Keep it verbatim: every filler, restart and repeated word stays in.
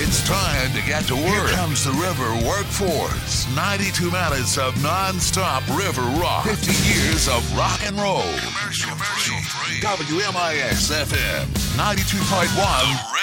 It's time to get to work. Here comes the River Workforce. ninety-two minutes of non-stop river rock. fifty years of rock and roll. Commercial free. W M I X F M ninety-two point one.